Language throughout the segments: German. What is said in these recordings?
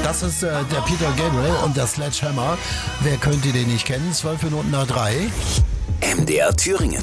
Das ist der Peter Gabriel und der Sledgehammer. Wer könnte den nicht kennen? 12 Minuten nach 3. MDR Thüringen.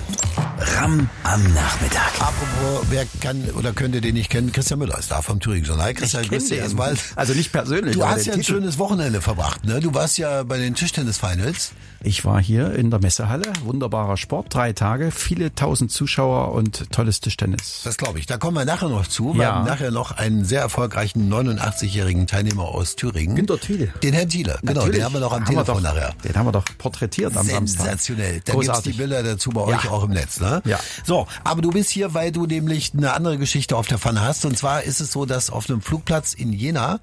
Ram am Nachmittag. Apropos, wer kann oder könnte den nicht kennen? Christian Müller ist da vom Thüringen-Journal. Christian, grüß dich erstmal. Also nicht persönlich. Du hast ja ein schönes Wochenende verbracht, ne? Du warst ja bei den Tischtennis-Finals. Ich war hier in der Messehalle. Wunderbarer Sport. 3 Tage, viele tausend Zuschauer und tolles Tischtennis. Das glaube ich. Da kommen wir nachher noch zu. Wir haben nachher noch einen sehr erfolgreichen 89-jährigen Teilnehmer aus Thüringen. Günter Thiele. Den Herrn Thiele. Genau, den haben wir noch am Telefon nachher. Den haben wir doch porträtiert am Samstag. Sensationell. Da gibt's die Bilder dazu bei euch auch im Netz, ne? Ja. So, aber du bist hier, weil du nämlich eine andere Geschichte auf der Pfanne hast. Und zwar ist es so, dass auf einem Flugplatz in Jena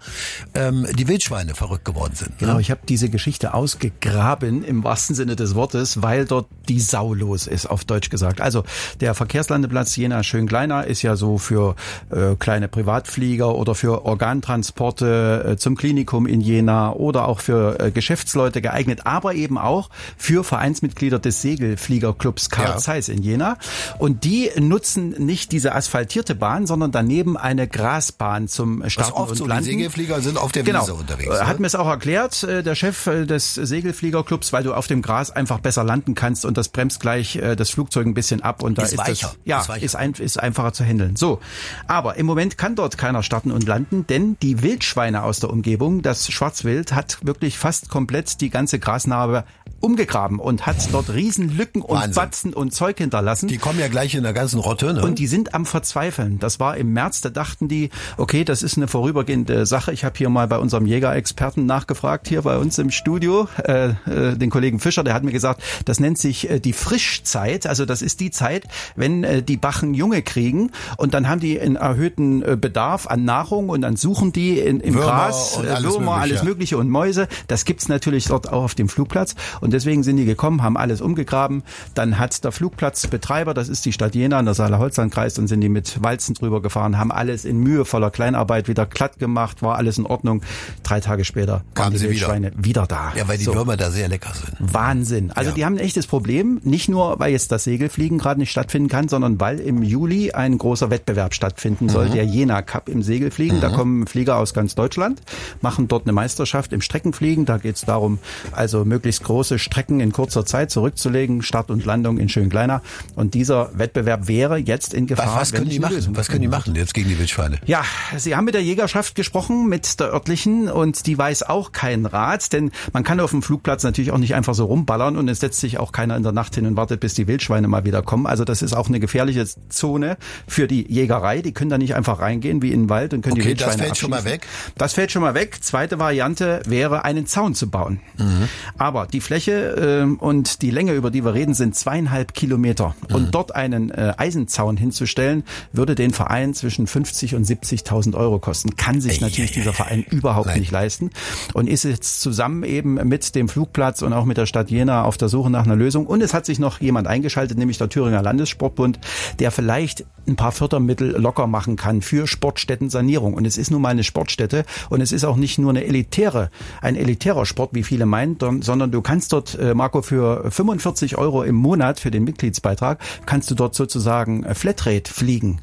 die Wildschweine verrückt geworden sind. Genau, ich habe diese Geschichte ausgegraben im wahrsten Sinne des Wortes, weil dort die Sau los ist, auf Deutsch gesagt. Also der Verkehrslandeplatz Jena-Schönkleiner ist ja so für kleine Privatflieger oder für Organtransporte zum Klinikum in Jena oder auch für Geschäftsleute geeignet, aber eben auch für Vereinsmitglieder des Segelfliegerclubs Karl Zeiss in Jena. Und die nutzen nicht diese asphaltierte Bahn, sondern daneben eine Grasbahn zum Starten oft und so, Landen. Die Segelflieger sind auf der Wiese unterwegs. Ne? Hat mir es auch erklärt, der Chef des Segelfliegerclubs, weil du auf dem Gras einfach besser landen kannst und das bremst gleich das Flugzeug ein bisschen ab und da ist weicher. Ist einfacher zu handeln. So, aber im Moment kann dort keiner starten und landen, denn die Wildschweine aus der Umgebung, das Schwarzwild, hat wirklich fast komplett die ganze Grasnarbe umgegraben und hat dort Riesenlücken und Batzen und Zeug hinterlassen. Die kommen ja gleich in der ganzen Rotte, ne? Und die sind am Verzweifeln. Das war im März, da dachten die, okay, das ist eine vorübergehende Sache. Ich habe hier mal bei unserem Jägerexperten nachgefragt, hier bei uns im Studio, den Kollegen Fischer, der hat mir gesagt, das nennt sich die Frischzeit. Also das ist die Zeit, wenn die Bachen Junge kriegen und dann haben die einen erhöhten Bedarf an Nahrung und dann suchen die im Würmer Gras, Würmer, alles Mögliche und Mäuse. Das gibt's natürlich dort auch auf dem Flugplatz und deswegen sind die gekommen, haben alles umgegraben. Dann hat der Flugplatzbetreiber, das ist die Stadt Jena in der Saale-Holzland-Kreis, dann sind die mit Walzen drüber gefahren, haben alles in mühevoller Kleinarbeit wieder glatt gemacht, war alles in Ordnung. 3 Tage später kamen die Wildschweine wieder da. Ja, weil die Würmer da sehr lecker sind. Wahnsinn. Also die haben ein echtes Problem, nicht nur, weil jetzt das Segelfliegen gerade nicht stattfinden kann, sondern weil im Juli ein großer Wettbewerb stattfinden soll, der Jena Cup im Segelfliegen. Da kommen Flieger aus ganz Deutschland, machen dort eine Meisterschaft im Streckenfliegen. Da geht es darum, also möglichst große Strecken in kurzer Zeit zurückzulegen, Start und Landung in Schönkleiner. Und dieser Wettbewerb wäre jetzt in Gefahr. Was können die machen? Was können die machen jetzt gegen die Wildschweine? Ja, sie haben mit der Jägerschaft gesprochen, mit der örtlichen, und die weiß auch keinen Rat, denn man kann auf dem Flugplatz natürlich auch nicht einfach so rumballern und es setzt sich auch keiner in der Nacht hin und wartet, bis die Wildschweine mal wieder kommen. Also das ist auch eine gefährliche Zone für die Jägerei. Die können da nicht einfach reingehen wie in den Wald und können die Wildschweine das fällt abschießen. schon mal weg. Das fällt schon mal weg. Zweite Variante wäre, einen Zaun zu bauen. Aber die Fläche und die Länge, über die wir reden, sind 2,5 Kilometer. Und dort einen Eisenzaun hinzustellen, würde den Verein zwischen 50 und 70.000 Euro kosten. Kann sich natürlich dieser Verein überhaupt nicht leisten und ist jetzt zusammen eben mit dem Flugplatz und auch mit der Stadt Jena auf der Suche nach einer Lösung. Und es hat sich noch jemand eingeschaltet, nämlich der Thüringer Landessportbund, der vielleicht ein paar Fördermittel locker machen kann für Sportstättensanierung. Und es ist nun mal eine Sportstätte und es ist auch nicht nur ein elitärer Sport, wie viele meinen, sondern du kannst dort, Marco, für 45 Euro im Monat für den Mitgliedsbeitrag, kannst du dort sozusagen Flatrate fliegen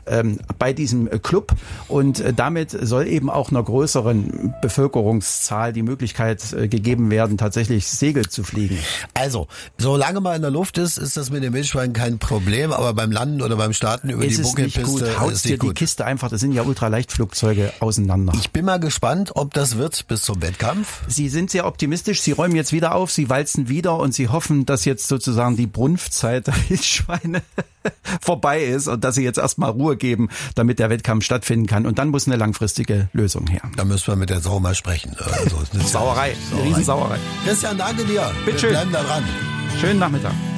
bei diesem Club. Und damit soll eben auch einer größeren Bevölkerungszahl die Möglichkeit gegeben werden, tatsächlich Segel zu fliegen. Also, solange man in der Luft ist, ist das mit den Wildschweinen kein Problem, aber beim Landen oder beim Starten über die Buckelpiste haut dir die Kiste einfach, das sind ja Ultraleichtflugzeuge, auseinander. Ich bin mal gespannt, ob das wird bis zum Wettkampf. Sie sind sehr optimistisch, Sie räumen jetzt wieder auf, Sie walzen wieder und Sie hoffen, dass jetzt sozusagen die Brunftzeit der Wildschweine vorbei ist und dass Sie jetzt erstmal Ruhe geben, damit der Wettkampf stattfinden kann. Und dann muss eine langfristige Lösung her. Da müssen wir mit der Sau mal sprechen. Also, Sauerei, eine Riesensauerei. Christian, danke dir. Bitte schön. Wir bleiben da dran. Schönen Nachmittag.